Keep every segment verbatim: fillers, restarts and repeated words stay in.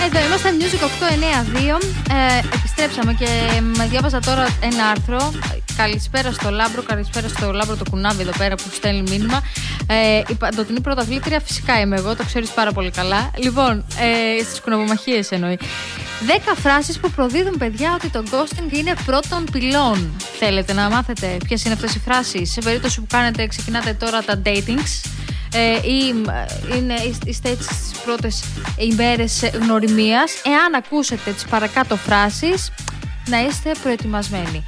Εδώ είμαστε Music οκτώ εννιά δύο. ε, Επιστρέψαμε και διάβαζα τώρα ένα άρθρο. Καλησπέρα στο Λάμπρο, καλησπέρα στο Λάμπρο το κουνάβι εδώ πέρα που στέλνει μήνυμα. ε, Η παντοτινή πρωταθλήτρια φυσικά είμαι εγώ, το ξέρεις πάρα πολύ καλά. Λοιπόν, ε, στις κουναβομαχίες εννοεί. δέκα φράσεις που προδίδουν, παιδιά, ότι το ghosting είναι πρώτων πυλών. Θέλετε να μάθετε ποιες είναι αυτές οι φράσεις? Σε περίπτωση που κάνετε, ξεκινάτε τώρα τα datings ή είναι, είστε έτσι στις πρώτες ημέρες γνωριμίας, εάν ακούσετε τις παρακάτω φράσεις, να είστε προετοιμασμένοι.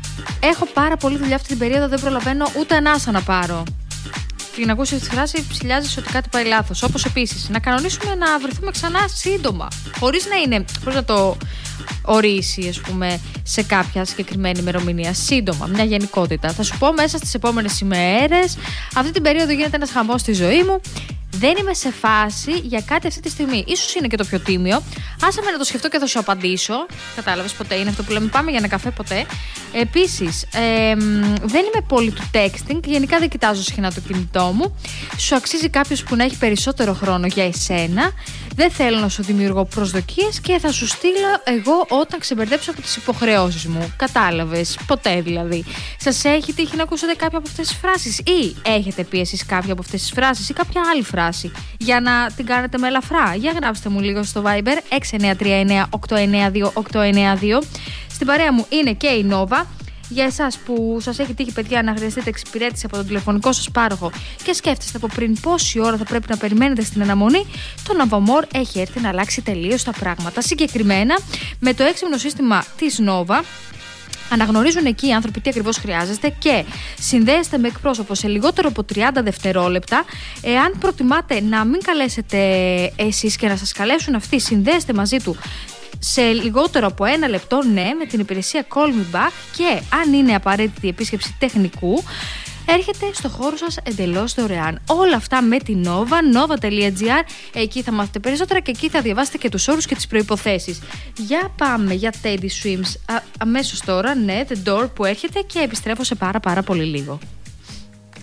Έχω πάρα πολλή δουλειά αυτή την περίοδο, δεν προλαβαίνω ούτε ανάσα να πάρω. Και να ακούσεις τη φράση, ψηλιάζεις ότι κάτι πάει λάθος. Όπως επίσης, να κανονίσουμε να βρεθούμε ξανά σύντομα. Χωρίς να είναι, χωρίς να το ορίσει, ας πούμε, σε κάποια συγκεκριμένη ημερομηνία. Σύντομα, μια γενικότητα. Θα σου πω μέσα στις επόμενες ημέρες, αυτή την περίοδο γίνεται ένας χαμός στη ζωή μου. Δεν είμαι σε φάση για κάτι αυτή τη στιγμή. Ίσως είναι και το πιο τίμιο. Άσε με να το σκεφτώ και θα σου απαντήσω. Κατάλαβες, ποτέ είναι αυτό που λέμε. Πάμε για ένα καφέ, ποτέ. Επίσης, ε, δεν είμαι πολύ του texting. Γενικά δεν κοιτάζω συχνά το κινητό μου. Σου αξίζει κάποιος που να έχει περισσότερο χρόνο για εσένα. Δεν θέλω να σου δημιουργώ προσδοκίες και θα σου στείλω εγώ όταν ξεμπερδέψω από τις υποχρεώσεις μου. Κατάλαβες, ποτέ δηλαδή. Σας έχει τύχει να ακούσετε κάποια από αυτές τις φράσεις ή έχετε πει εσείς κάποια από αυτές τις φράσεις ή κάποια άλλη φράση για να την κάνετε με ελαφρά? Για γράψτε μου λίγο στο Viber έξι εννιά τρία εννιά οκτώ εννιά δύο οκτώ εννιά δύο. Στην παρέα μου είναι και η Νόβα. Για εσάς που σας έχει τύχει, παιδιά, να χρειαστείτε εξυπηρέτηση από τον τηλεφωνικό σας πάροχο και σκέφτεστε από πριν πόση ώρα θα πρέπει να περιμένετε στην αναμονή, το Novamor έχει έρθει να αλλάξει τελείως τα πράγματα. Συγκεκριμένα, με το έξυπνο σύστημα της Nova, αναγνωρίζουν εκεί οι άνθρωποι τι ακριβώς χρειάζεστε και συνδέεστε με εκπρόσωπο σε λιγότερο από τριάντα δευτερόλεπτα. Εάν προτιμάτε να μην καλέσετε εσείς και να σας καλέσουν αυτοί, συνδέεστε μαζί του σε λιγότερο από ένα λεπτό, ναι, με την υπηρεσία Call Me Back, και αν είναι απαραίτητη η επίσκεψη τεχνικού, έρχεται στο χώρο σας εντελώς δωρεάν. Όλα αυτά με την Nova, nova τελεία gr. Εκεί θα μάθετε περισσότερα και εκεί θα διαβάσετε και τους όρους και τις προϋποθέσεις. Για πάμε για Teddy Swims α, αμέσως τώρα, ναι, The Door που έρχεται, και επιστρέφω σε πάρα πάρα πολύ λίγο.